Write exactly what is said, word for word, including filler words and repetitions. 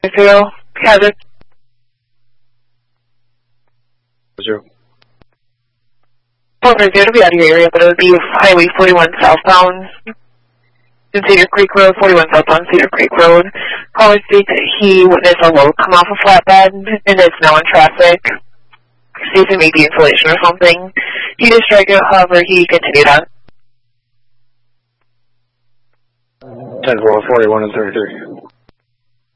Zero. Hazard. Zero. Four zero to be out of your area, but it would be Highway forty-one southbound in Cedar Creek Road, forty-one southbound Cedar Creek Road. Caller states that he witnessed a load come off a flatbed and is now in traffic. States it may be insulation or something. He did strike it, however, he continued on. ten four, forty-one and thirty-three.